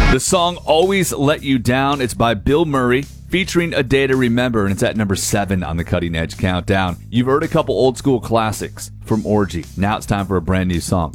The song Always Let You Down. It's by Bill Murray, featuring A Day to Remember, and it's at number 7 on the Cutting Edge Countdown. You've heard a couple old school classics from Orgy. Now it's time for a brand new song.